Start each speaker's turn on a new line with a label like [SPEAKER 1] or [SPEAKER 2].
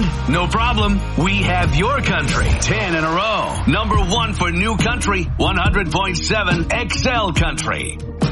[SPEAKER 1] No problem. We have your country. 10 in a row. Number 1 for new country, 100.7 XL Country.